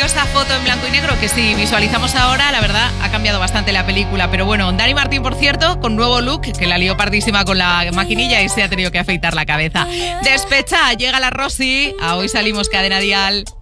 esa foto en blanco y negro que si visualizamos ahora, la verdad, ha cambiado bastante la película. Pero bueno, Dani Martín, por cierto, con nuevo look, que la lió pardísima con la maquinilla y se ha tenido que afeitar la cabeza. Despecha, llega la Rosy. A Hoy Salimos, Cadena Dial.